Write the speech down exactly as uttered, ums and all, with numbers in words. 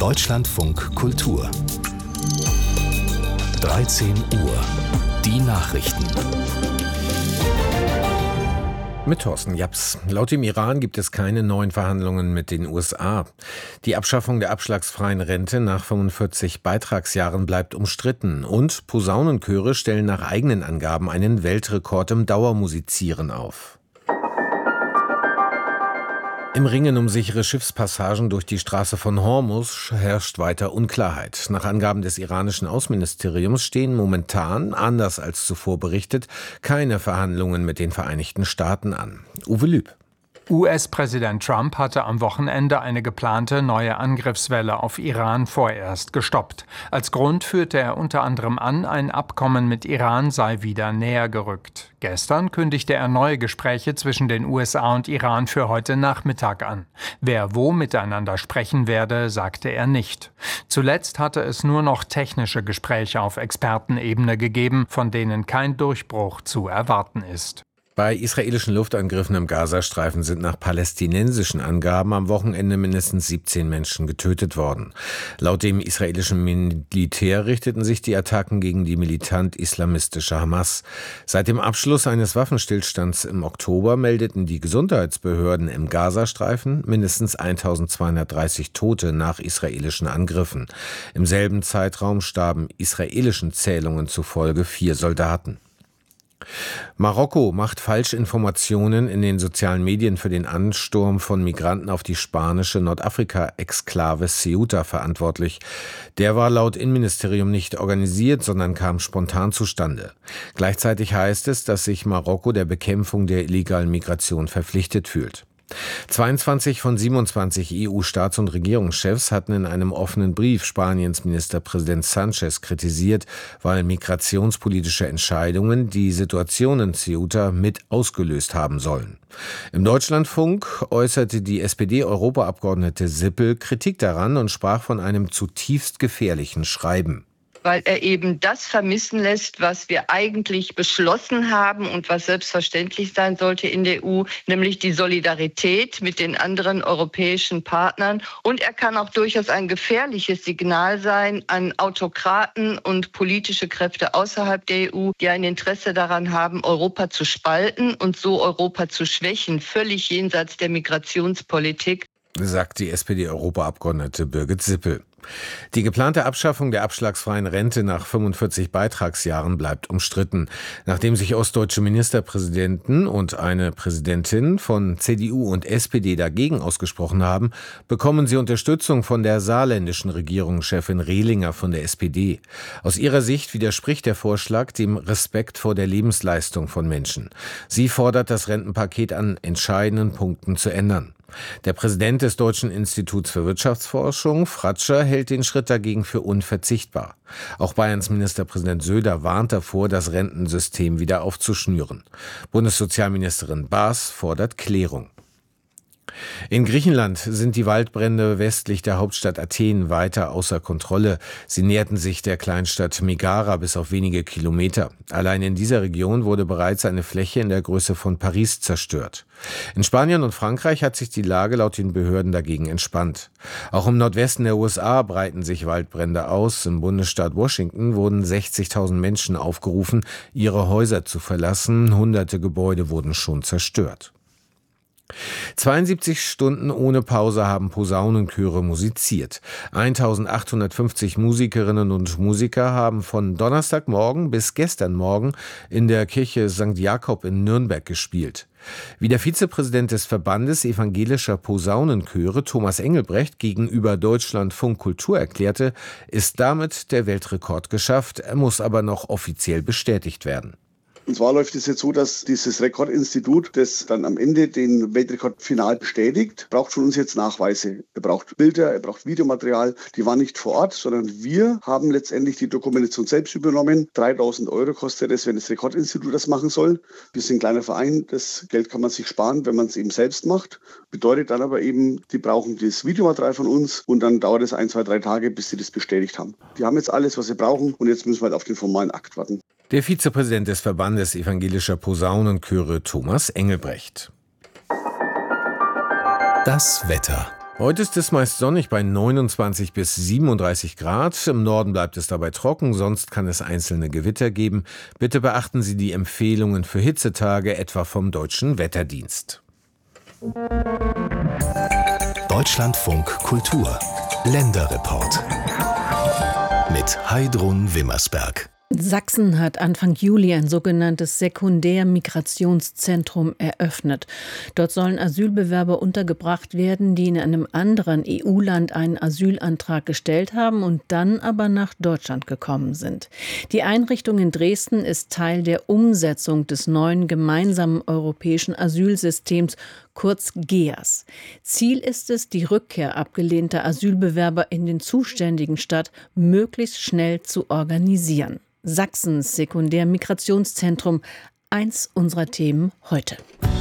Deutschlandfunk Kultur. dreizehn Uhr. Die Nachrichten. Mit Thorsten Japs. Laut dem Iran gibt es keine neuen Verhandlungen mit den U S A. Die Abschaffung der abschlagsfreien Rente nach fünfundvierzig Beitragsjahren bleibt umstritten. Und Posaunenchöre stellen nach eigenen Angaben einen Weltrekord im Dauermusizieren auf. Im Ringen um sichere Schiffspassagen durch die Straße von Hormuz herrscht weiter Unklarheit. Nach Angaben des iranischen Außenministeriums stehen momentan, anders als zuvor berichtet, keine Verhandlungen mit den Vereinigten Staaten an. Uwe Lüb. U S-Präsident Trump hatte am Wochenende eine geplante neue Angriffswelle auf Iran vorerst gestoppt. Als Grund führte er unter anderem an, ein Abkommen mit Iran sei wieder näher gerückt. Gestern kündigte er neue Gespräche zwischen den U S A und Iran für heute Nachmittag an. Wer wo miteinander sprechen werde, sagte er nicht. Zuletzt hatte es nur noch technische Gespräche auf Expertenebene gegeben, von denen kein Durchbruch zu erwarten ist. Bei israelischen Luftangriffen im Gazastreifen sind nach palästinensischen Angaben am Wochenende mindestens siebzehn Menschen getötet worden. Laut dem israelischen Militär richteten sich die Attacken gegen die militant-islamistische Hamas. Seit dem Abschluss eines Waffenstillstands im Oktober meldeten die Gesundheitsbehörden im Gazastreifen mindestens eintausendzweihundertdreißig Tote nach israelischen Angriffen. Im selben Zeitraum starben israelischen Zählungen zufolge vier Soldaten. Marokko macht Falschinformationen in den sozialen Medien für den Ansturm von Migranten auf die spanische Nordafrika-Exklave Ceuta verantwortlich. Der war laut Innenministerium nicht organisiert, sondern kam spontan zustande. Gleichzeitig heißt es, dass sich Marokko der Bekämpfung der illegalen Migration verpflichtet fühlt. zweiundzwanzig von siebenundzwanzig E U-Staats- und Regierungschefs hatten in einem offenen Brief Spaniens Ministerpräsident Sánchez kritisiert, weil migrationspolitische Entscheidungen die Situation in Ceuta mit ausgelöst haben sollen. Im Deutschlandfunk äußerte die S P D-Europaabgeordnete Sippel Kritik daran und sprach von einem zutiefst gefährlichen Schreiben. Weil er eben das vermissen lässt, was wir eigentlich beschlossen haben und was selbstverständlich sein sollte in der E U, nämlich die Solidarität mit den anderen europäischen Partnern. Und er kann auch durchaus ein gefährliches Signal sein an Autokraten und politische Kräfte außerhalb der E U, die ein Interesse daran haben, Europa zu spalten und so Europa zu schwächen, völlig jenseits der Migrationspolitik, sagt die S P D-Europaabgeordnete Birgit Sippel. Die geplante Abschaffung der abschlagsfreien Rente nach fünfundvierzig Beitragsjahren bleibt umstritten. Nachdem sich ostdeutsche Ministerpräsidenten und eine Präsidentin von C D U und S P D dagegen ausgesprochen haben, bekommen sie Unterstützung von der saarländischen Regierungschefin Rehlinger von der S P D. Aus ihrer Sicht widerspricht der Vorschlag dem Respekt vor der Lebensleistung von Menschen. Sie fordert, das Rentenpaket an entscheidenden Punkten zu ändern. Der Präsident des Deutschen Instituts für Wirtschaftsforschung, Fratscher, hält den Schritt dagegen für unverzichtbar. Auch Bayerns Ministerpräsident Söder warnt davor, das Rentensystem wieder aufzuschnüren. Bundessozialministerin Baas fordert Klärung. In Griechenland sind die Waldbrände westlich der Hauptstadt Athen weiter außer Kontrolle. Sie näherten sich der Kleinstadt Megara bis auf wenige Kilometer. Allein in dieser Region wurde bereits eine Fläche in der Größe von Paris zerstört. In Spanien und Frankreich hat sich die Lage laut den Behörden dagegen entspannt. Auch im Nordwesten der U S A breiten sich Waldbrände aus. Im Bundesstaat Washington wurden sechzigtausend Menschen aufgerufen, ihre Häuser zu verlassen. Hunderte Gebäude wurden schon zerstört. zweiundsiebzig Stunden ohne Pause haben Posaunenchöre musiziert. eintausendachthundertfünfzig Musikerinnen und Musiker haben von Donnerstagmorgen bis gestern Morgen in der Kirche Sankt Jakob in Nürnberg gespielt. Wie der Vizepräsident des Verbandes evangelischer Posaunenchöre Thomas Engelbrecht gegenüber Deutschlandfunk Kultur erklärte, ist damit der Weltrekord geschafft, er muss aber noch offiziell bestätigt werden. Und zwar läuft es jetzt so, dass dieses Rekordinstitut, das dann am Ende den Weltrekord final bestätigt, braucht von uns jetzt Nachweise. Er braucht Bilder, er braucht Videomaterial. Die waren nicht vor Ort, sondern wir haben letztendlich die Dokumentation selbst übernommen. dreitausend Euro kostet es, wenn das Rekordinstitut das machen soll. Wir sind ein kleiner Verein, das Geld kann man sich sparen, wenn man es eben selbst macht. Bedeutet dann aber eben, die brauchen das Videomaterial von uns und dann dauert es ein, zwei, drei Tage, bis sie das bestätigt haben. Die haben jetzt alles, was sie brauchen und jetzt müssen wir halt auf den formalen Akt warten. Der Vizepräsident des Verbandes evangelischer Posaunenchöre Thomas Engelbrecht. Das Wetter. Heute ist es meist sonnig bei neunundzwanzig bis siebenunddreißig Grad. Im Norden bleibt es dabei trocken, sonst kann es einzelne Gewitter geben. Bitte beachten Sie die Empfehlungen für Hitzetage, etwa vom Deutschen Wetterdienst. Deutschlandfunk Kultur Länderreport mit Heidrun Wimmersberg. Sachsen hat Anfang Juli ein sogenanntes Sekundärmigrationszentrum eröffnet. Dort sollen Asylbewerber untergebracht werden, die in einem anderen E U-Land einen Asylantrag gestellt haben und dann aber nach Deutschland gekommen sind. Die Einrichtung in Dresden ist Teil der Umsetzung des neuen gemeinsamen europäischen Asylsystems, kurz G E A S. Ziel ist es, die Rückkehr abgelehnter Asylbewerber in den zuständigen Staat möglichst schnell zu organisieren. Sachsens Sekundärmigrationszentrum, eins unserer Themen heute.